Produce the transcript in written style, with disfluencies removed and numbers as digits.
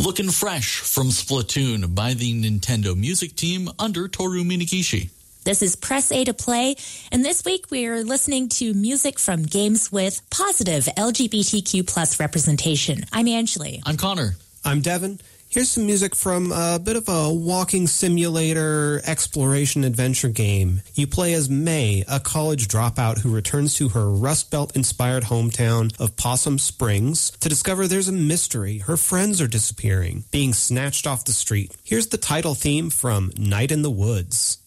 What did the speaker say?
Looking Fresh from Splatoon by the Nintendo Music Team under Toru Minagishi. This is Press A to Play, and this week we're listening to music from games with positive LGBTQ plus representation. I'm Angeli. I'm Connor. I'm Devin. Here's some music from a bit of a walking simulator exploration adventure game. You play as May, a college dropout who returns to her Rust Belt-inspired hometown of Possum Springs to discover there's a mystery. Her friends are disappearing, being snatched off the street. Here's the title theme from Night in the Woods.